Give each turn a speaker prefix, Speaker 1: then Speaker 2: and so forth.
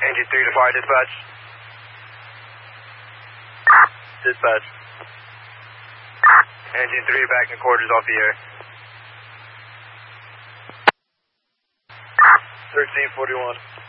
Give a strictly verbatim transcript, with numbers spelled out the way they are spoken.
Speaker 1: Engine three to fire dispatch. Dispatch. Engine three back in quarters off the air. thirteen forty-one.